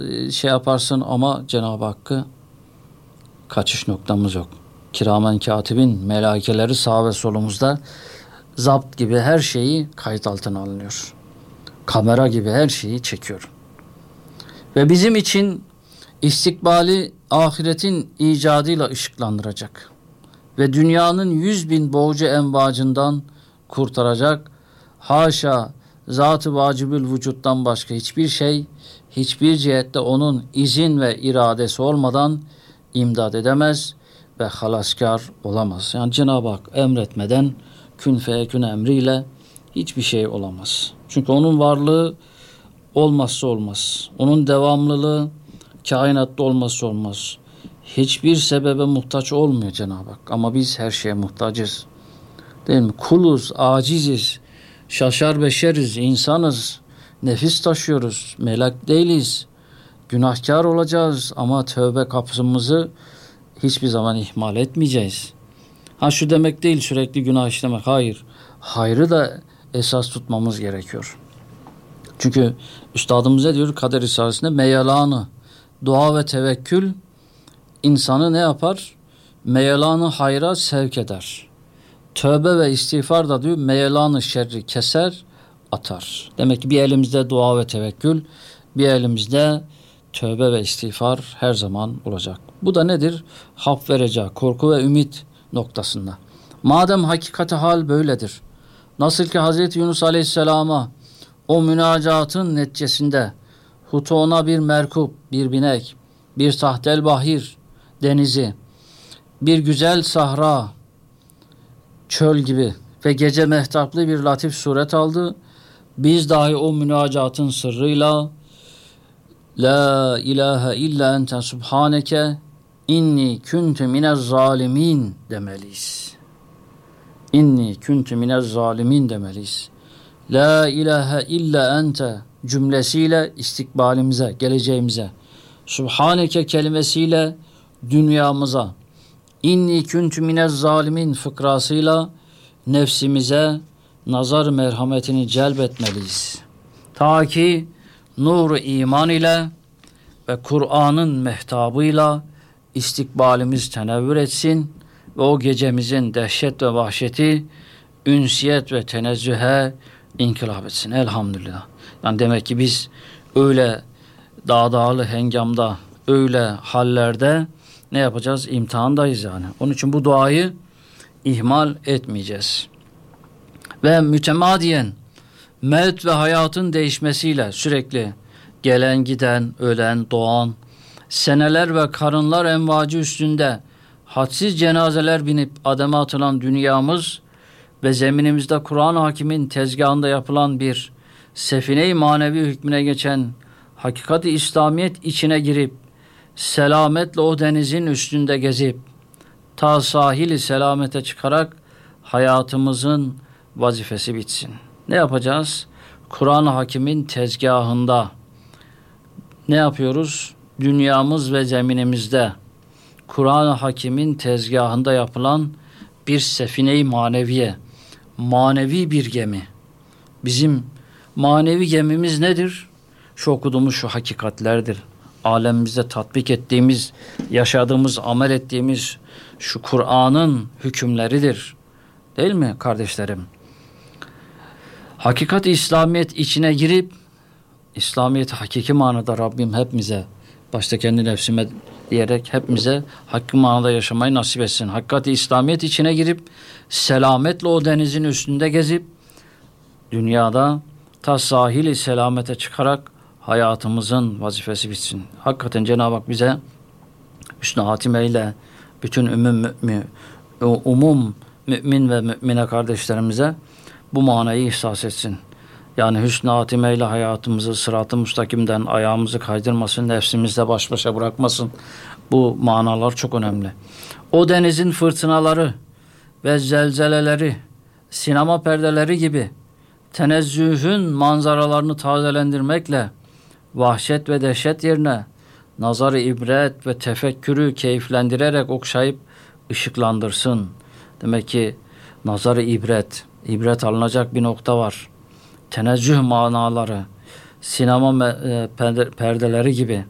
şey yaparsın ama Cenab-ı Hakk'ı kaçış noktamız yok. Kiramen katibin melaikeleri sağ ve solumuzda, zapt gibi her şeyi kayıt altına alınıyor. Kamera gibi her şeyi çekiyor. Ve bizim için istikbali ahiretin icadıyla ışıklandıracak. Ve dünyanın 100.000 boğucu envacından kurtaracak. Haşa zat-ı vacibül vücuttan başka hiçbir şey, hiçbir cihette onun izin ve iradesi olmadan imdad edemez ve halaskar olamaz. Yani Cenab-ı Hak emretmeden kün feyekün emriyle hiçbir şey olamaz. Çünkü onun varlığı olmazsa olmaz. Onun devamlılığı kainatta olmazsa olmaz. Hiçbir sebebe muhtaç olmuyor Cenab-ı Hak. Ama biz her şeye muhtacız. Değil mi? Kuluz, aciziz, şaşar beşeriz, insanız, nefis taşıyoruz, melek değiliz. Günahkar olacağız ama tövbe kapısımızı hiçbir zaman ihmal etmeyeceğiz. Ha şu demek değil sürekli günah işlemek. Hayır. Hayrı da esas tutmamız gerekiyor. Çünkü üstadımız ne diyor Kader Risalesi'nde? Meyalanı, dua ve tevekkül insanı ne yapar? Meyalanı hayra sevk eder. Tövbe ve istiğfar da diyor meyalanı şerri keser, atar. Demek ki bir elimizde dua ve tevekkül, bir elimizde tövbe ve istiğfar her zaman olacak. Bu da nedir? Haf verecek, korku ve ümit noktasında. Madem hakikati hal böyledir. Nasıl ki Hazreti Yunus Aleyhisselam'a o münacatın neticesinde hutuna bir merkup, bir binek, bir tahtel bahir denizi, bir güzel sahra, çöl gibi ve gece mehtaplı bir latif suret aldı. Biz dahi o münacatın sırrıyla La ilahe illa ente subhaneke inni kuntu minez zalimin demeliyiz. İnni kuntu minez zalimin demeliyiz. La ilahe illa ente cümlesiyle istikbalimize, geleceğimize, Subhaneke kelimesiyle dünyamıza, İnni kuntu minez zalimin fıkrasıyla nefsimize nazar merhametini celbetmeliyiz. Ta ki nuru iman ile ve Kur'an'ın mehtabıyla istikbalimiz tenevvür etsin ve o gecemizin dehşet ve vahşeti ünsiyet ve tenezzühe inkılap etsin. Elhamdülillah. Yani demek ki biz öyle dağdağlı hengamda, öyle hallerde ne yapacağız? İmtihandayız yani. Onun için bu duayı ihmal etmeyeceğiz. Ve mütemadiyen mevt ve hayatın değişmesiyle sürekli gelen giden, ölen, doğan, seneler ve karınlar envacı üstünde hadsiz cenazeler binip ademe atılan dünyamız ve zeminimizde Kur'an-ı Hakim'in tezgahında yapılan bir sefine-i manevi hükmüne geçen hakikat-i İslamiyet içine girip selametle o denizin üstünde gezip ta sahili selamete çıkarak hayatımızın vazifesi bitsin. Ne yapacağız? Kur'an-ı Hakim'in tezgahında ne yapıyoruz? Dünyamız ve zeminimizde Kur'an-ı Hakim'in tezgahında yapılan bir sefine-i maneviye, manevi bir gemi. Bizim manevi gemimiz nedir? Şu okuduğumuz şu hakikatlerdir. Alemimizde tatbik ettiğimiz, yaşadığımız, amel ettiğimiz şu Kur'an'ın hükümleridir. Değil mi kardeşlerim? Hakikat-i İslamiyet içine girip, İslamiyet hakiki manada Rabbim hepimize, başta kendi nefsime diyerek hepimize hakkı manada yaşamayı nasip etsin. Hakikat-i İslamiyet içine girip, selametle o denizin üstünde gezip, dünyada ta sahili selamete çıkarak hayatımızın vazifesi bitsin. Hakikaten Cenab-ı Hak bize hüsnü hatime ile bütün umum mümin ve mümine kardeşlerimize bu manayı ihsas etsin. Yani hüsnü hatime ile hayatımızı sırat-ı müstakimden ayağımızı kaydırmasın, nefsimizle baş başa bırakmasın. Bu manalar çok önemli. O denizin fırtınaları ve zelzeleleri, sinema perdeleri gibi tenezzühün manzaralarını tazelendirmekle vahşet ve dehşet yerine nazar-ı ibret ve tefekkürü keyiflendirerek okşayıp ışıklandırsın. Demek ki nazar-ı ibret alınacak bir nokta var. Tenezzüh manaları, sinema perdeleri gibi